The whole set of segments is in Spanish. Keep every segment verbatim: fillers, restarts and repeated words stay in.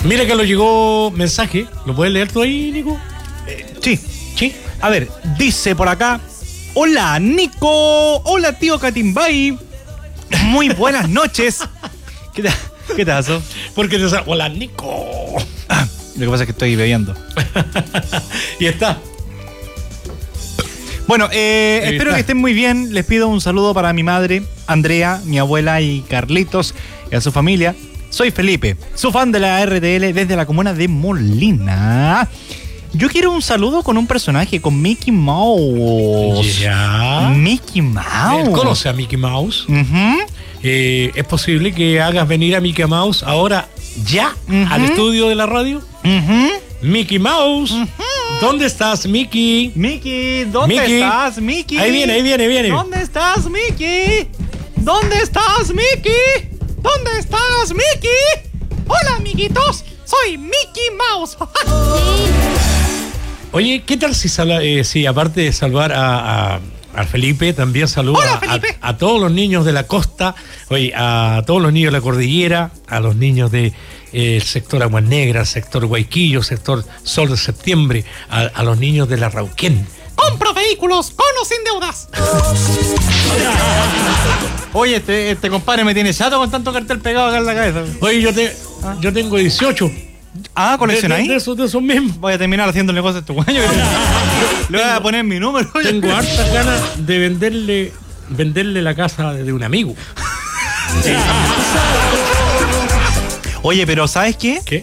Mira que lo llegó mensaje. ¿Lo puedes leer tú ahí, Nico? Eh, sí, sí. A ver, dice por acá: hola, Nico. Hola, tío Catimbay. Muy buenas noches. ¿Qué te, qué te pasó? Porque te sale, hola, Nico. Ah, lo que pasa es que estoy bebiendo. Y está. Bueno, eh, espero está. que estén muy bien. Les pido un saludo para mi madre, Andrea, mi abuela y Carlitos, y a su familia. Soy Felipe, su fan de la R T L desde la comuna de Molina. Yo quiero un saludo con un personaje, con Mickey Mouse. Ya. Mickey Mouse. ¿Conoce a Mickey Mouse? Uh-huh. Eh, ¿Es posible que hagas venir a Mickey Mouse ahora, ya, uh-huh. al estudio de la radio? Uh-huh. Mickey Mouse. Uh-huh. ¿Dónde estás, Mickey? Mickey, ¿dónde Mickey. estás, Mickey? Ahí viene, ahí viene, viene. ¿Dónde estás, Mickey? ¿Dónde estás, Mickey? ¿Dónde estás, Mickey? Hola, amiguitos. Soy Mickey Mouse. Oye, ¿qué tal si, sal, eh, si aparte de salvar a, a, a Felipe, también saluda Hola, a, Felipe. a, a todos los niños de la costa, oye, a todos los niños de la cordillera, a los niños del de, eh, sector Aguas Negras, sector Guayquillo, sector Sol de Septiembre, a, a los niños de la Rauquén? Compro vehículos con o sin deudas. Oye, este, este compadre me tiene chato con tanto cartel pegado acá en la cabeza. Oye, yo, te, ah. yo tengo dieciocho. Ah, ¿coleccionáis? De, de, de, esos, de esos mismos. Voy a terminar haciendo el negocio de este guaño. Le voy a poner mi número. Tengo hartas ganas de venderle venderle la casa de un amigo. Sí. Oye, pero ¿sabes qué? ¿Qué?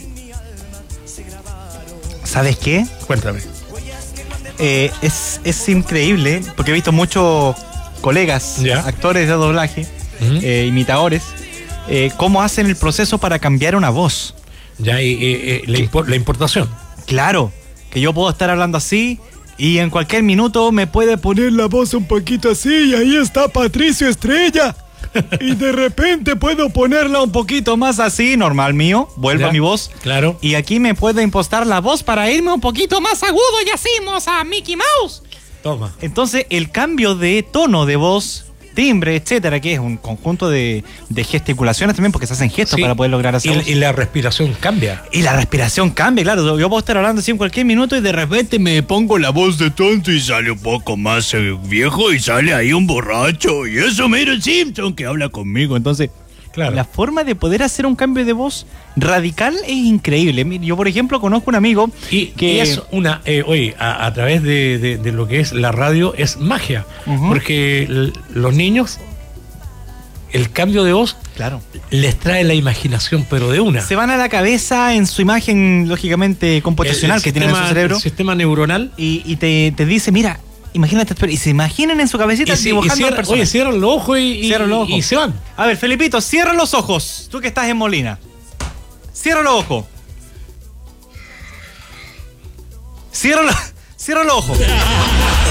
¿Sabes qué? Cuéntame. Eh, es, es increíble, porque he visto muchos colegas, ¿ya? Actores de doblaje, uh-huh. eh, imitadores, eh, cómo hacen el proceso para cambiar una voz. Ya, y, y, y la, impor- la importación. Claro, que yo puedo estar hablando así y en cualquier minuto me puede poner la voz un poquito así y ahí está Patricio Estrella. Y de repente puedo ponerla un poquito más así, normal mío, vuelvo a mi voz. Claro. Y aquí me puedo impostar la voz para irme un poquito más agudo y hacemos a Mickey Mouse. Toma. Entonces, el cambio de tono de voz, timbre, etcétera, que es un conjunto de, de gesticulaciones también, porque se hacen gestos, sí, para poder lograr hacer. Y, y la respiración cambia. Y la respiración cambia, claro. Yo puedo estar hablando así en cualquier minuto y de repente me pongo la voz de tonto y sale un poco más eh, viejo y sale ahí un borracho. Y eso mira el Simpson que habla conmigo. Entonces, claro, la forma de poder hacer un cambio de voz radical es increíble. Yo, por ejemplo, conozco un amigo y que... Y es una, eh, oye, a, a través de, de, de lo que es la radio, es magia. Uh-huh. Porque l- los niños, el cambio de voz, claro, les trae la imaginación, pero de una. Se van a la cabeza en su imagen, lógicamente, computacional el, el que sistema, tienen en su cerebro. El sistema neuronal. Y, y te, te dice, mira, imagínate, y se imaginan en su cabecita y si, dibujando y cierra, personas. Oye, cierran los ojos y, cierran los ojos y se van. A ver, Felipito, cierra los ojos. Tú que estás en Molina. Cierra los ojos. Cierra, la, cierra los ojos.